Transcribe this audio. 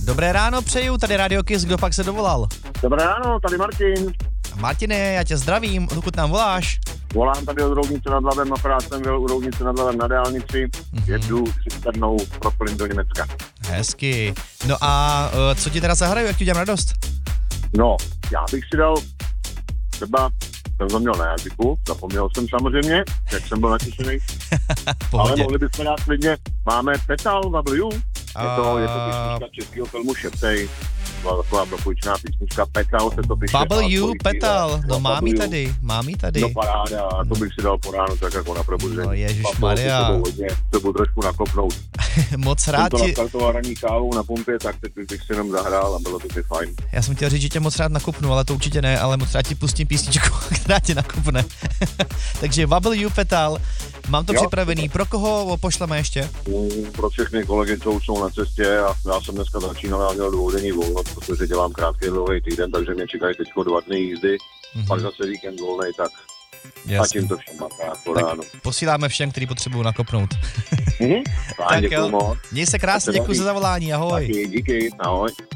Dobré ráno přeju, tady Radio Kiss, kdo pak se dovolal? Dobré ráno, tady Martin. Martine, já tě zdravím, odkud nám voláš? Volám tady od Roudnice nad Labem, akorát jsem byl u Roudnice nad Labem na dálnici. Jedu přistadnou pro plyn do Německa. Hezky. No a co ti teda zahraju, jak ti udělám radost? No, já bych si dal třeba, jsem to měl na jazyku, zapomněl jsem samozřejmě, jak jsem byl natěšený. Ale mohli bychom dát klidně, máme Petal W, je to písnička českého filmu Šeptej. Byla taková propůjčná písnička Petal se to píše. Petal, no mám ji tady. No paráda, to bych si dal po ránu tak jako na probuzení. No ježišmarja. To budu trošku nakopnout. Moc rád ti... Jsem to ti... nastartoval kávou na pumpě, tak teď bych si jenom zahrál a bylo to by fajn. Já jsem chtěl říct, že tě moc rád nakopnu, ale to určitě ne, ale moc rád ti pustím písničku, která tě nakopne. Takže W Petal, mám to připravený. Pro koho pošleme ještě? Pro všechny kolegy, co už jsou na cestě a já jsem dneska začínal, já měl dvoudenní volno, protože dělám krátký dlouhý týden, takže mě čekají teď 2 dny jízdy, pak zase víkend volnej, tak a tím to všem po ránu. Posíláme všem, kteří potřebují nakopnout. Tak jo, měj se krásně, děkuji za zavolání, ahoj. Taky, díky, ahoj.